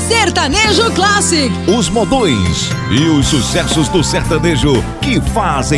Sertanejo Classic. Os modões e os sucessos do sertanejo que fazem